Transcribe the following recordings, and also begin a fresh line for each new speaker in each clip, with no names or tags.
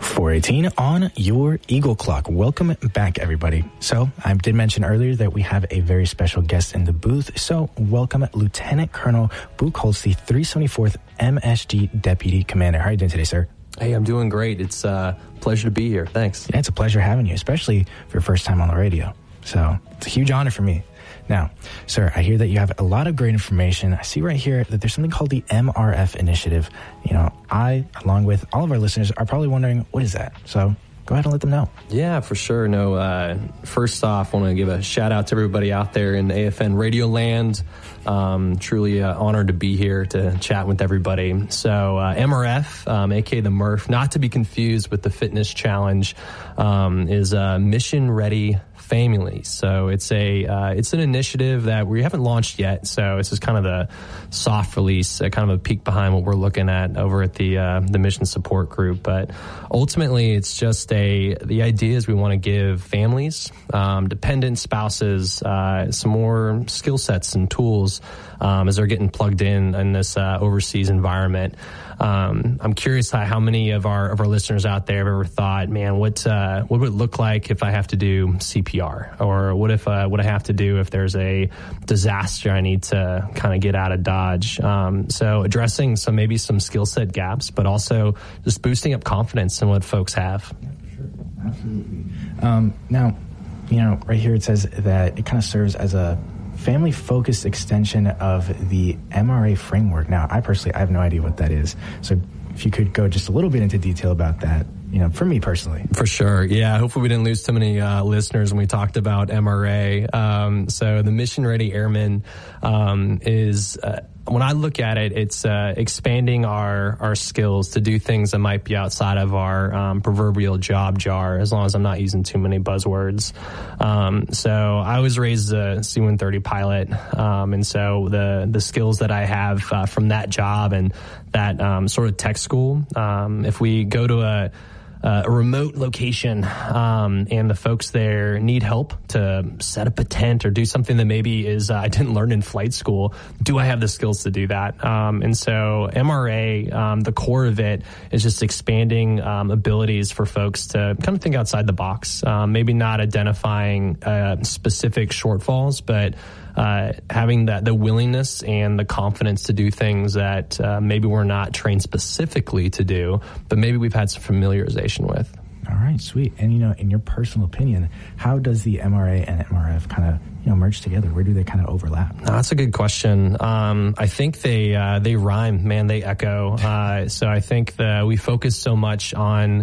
4:18 on your Eagle Clock. Welcome back, everybody. So I did mention earlier that we have a very special guest in the booth. So welcome Lieutenant Colonel Buchholz, the 374th MSG Deputy Commander. How are you doing today, sir?
Hey, I'm doing great. It's a pleasure to be here. Thanks.
Yeah, it's a pleasure having you, especially for your first time on the radio. So it's a huge honor for me. Now, sir, I hear that you have a lot of great information. I see right here that there's something called the MRF Initiative. You know, I, along with all of our listeners, are probably wondering, what is that? So go ahead and let them know.
Yeah, for sure. No, first off, I want to give a shout out to everybody out there in AFN Radio Land. Truly honored to be here to chat with everybody. So MRF, aka the Murph, not to be confused with the Fitness Challenge, is Mission Ready Families. So it's an initiative that we haven't launched yet. So this is kind of the soft release, kind of a peek behind what we're looking at over at the Mission Support Group. But ultimately, it's just the idea is we want to give families, dependent spouses, some more skill sets and tools as they're getting plugged in this overseas environment. I'm curious how many of our listeners out there have ever thought, man, what would it look like if I have to do CPR, or what I have to do if there's a disaster I need to kind of get out of Dodge. So addressing some skill set gaps, but also just boosting up confidence in what folks have.
Yeah, for sure. Absolutely. Now, right here it says that it kind of serves as a family-focused extension of the MRA framework. Now, I have no idea what that is. So if you could go just a little bit into detail about that, for me personally.
For sure. Yeah. Hopefully we didn't lose too many listeners when we talked about MRA. So the Mission Ready Airman is... when I look at it, it's expanding our skills to do things that might be outside of our proverbial job jar, as long as I'm not using too many buzzwords. So I was raised a C-130 pilot, and so the skills that I have from that job and that sort of tech school, if we go to a remote location and the folks there need help to set up a tent or do something that maybe I didn't learn in flight school, do I have the skills to do that? And so MRA, the core of it is just expanding abilities for folks to kind of think outside the box, maybe not identifying specific shortfalls, but having the willingness and the confidence to do things that maybe we're not trained specifically to do, but maybe we've had some familiarization with.
All right, sweet. And, in your personal opinion, how does the MRA and MRF kind of, merge together? Where do they kind of overlap?
That's a good question. I think they rhyme, man, they echo. So I think that we focus so much on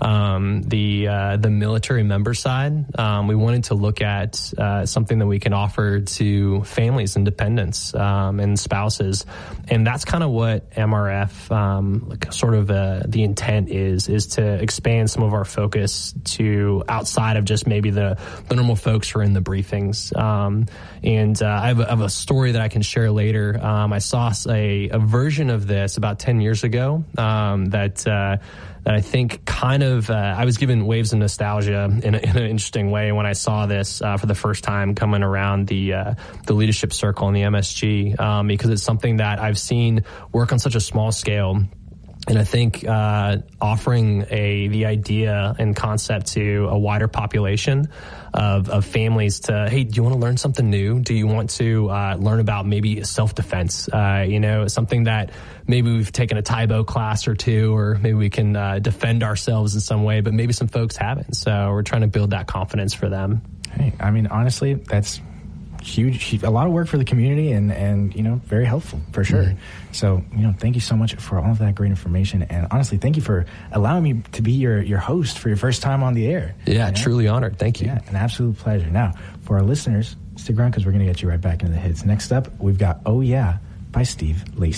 the military member side. We wanted to look at something that we can offer to families and dependents and spouses. And that's kind of what MRF, sort of the intent is to expand some of our focus to outside of just maybe the normal folks who are in the briefings. And I have a story that I can share later. I saw a version of this about 10 years ago that I think kind of I was given waves of nostalgia in an interesting way when I saw this for the first time coming around the leadership circle in the MSG, because it's something that I've seen work on such a small scale. And I think offering the idea and concept to a wider population of families to, hey, do you want to learn something new? Do you want to learn about maybe self-defense? Something that maybe we've taken a Taibo class or two, or maybe we can defend ourselves in some way, but maybe some folks haven't. So we're trying to build that confidence for them.
Hey, honestly, that's huge, a lot of work for the community and very helpful for sure. Mm-hmm. So, thank you so much for all of that great information. And honestly, thank you for allowing me to be your host for your first time on the air.
Yeah, truly honored. Thank you.
Yeah, an absolute pleasure. Now, for our listeners, stick around because we're going to get you right back into the hits. Next up, we've got Oh Yeah by Steve Lacy.